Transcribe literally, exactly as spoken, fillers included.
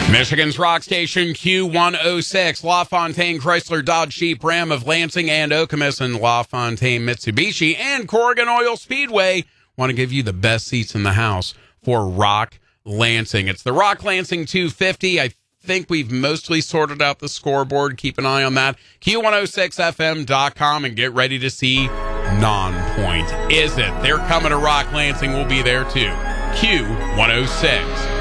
Michigan's rock station Q one oh six, LaFontaine Chrysler Dodge Jeep Ram of Lansing and Okemos, and LaFontaine Mitsubishi and Corrigan Oil Speedway want to give you the best seats in the house for Rock Lansing. It's the Rock Lansing two fifty. I think we've mostly sorted out the scoreboard. Keep an eye on that. Q one oh six F M dot com and get ready to see Non-Point. Is it? They're coming to Rock Lansing. We'll be there too. Q one oh six.